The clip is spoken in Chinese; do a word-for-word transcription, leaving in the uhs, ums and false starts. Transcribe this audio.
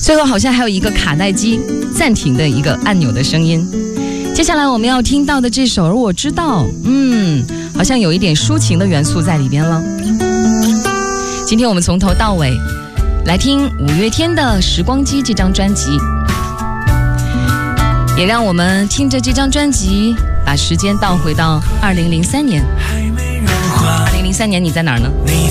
最后好像还有一个卡带机暂停的一个按钮的声音。接下来我们要听到的这首而我知道，嗯，好像有一点抒情的元素在里边了。今天我们从头到尾来听五月天的《时光机》这张专辑，也让我们听着这张专辑把时间倒回到二零零三年。二零零三年你在哪儿呢？